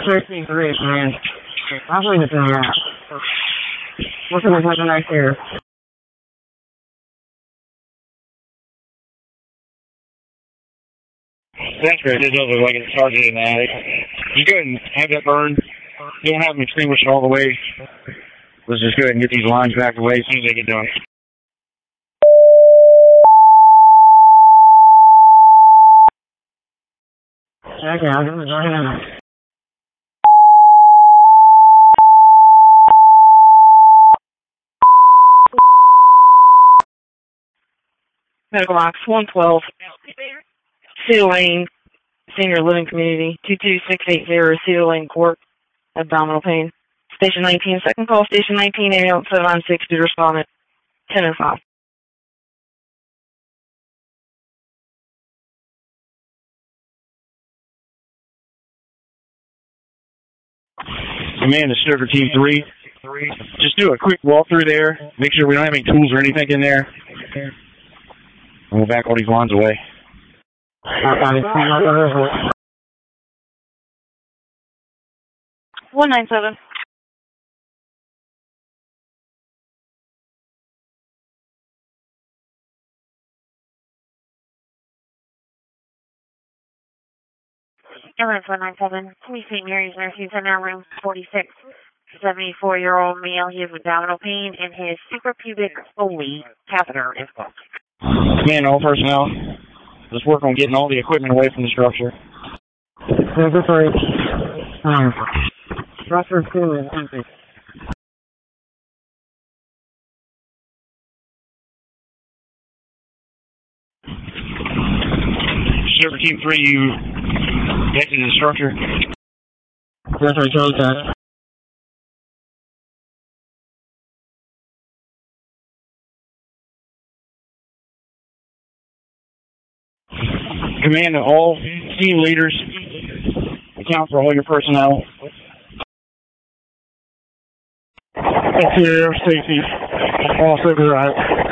13-3, man. I'll leave it there. What's it look like nice here? That's great. It does look like it's started in the attic. You go ahead and have that burn. You don't have them extinguished all the way. Let's just go ahead and get these lines back away as soon as they get done. Okay, I'll give it a go ahead. Medical Box 112, Cedar Lane, Senior Living Community, 22680, Cedar Lane Court, abdominal pain. Station 19, second call, Station 19, 796, due to respond at 10:05. Command to Sugar Team 3. Just do a quick walk through there. Make sure we don't have any tools or anything in there. And we'll back all these lines away. 197. Ambulance 197, Police St. Mary's Nursing Center, room 46. 74-year-old male. He has abdominal pain and his suprapubic Foley catheter is blocked. Command all personnel. Let's work on getting all the equipment away from the structure. Sugar 3. Structure 2 is empty. Sugar Team 3, you exited the structure. Yes, I chose that. Command to all team leaders. Account for all your personnel. Exterior safety. All Sugar right.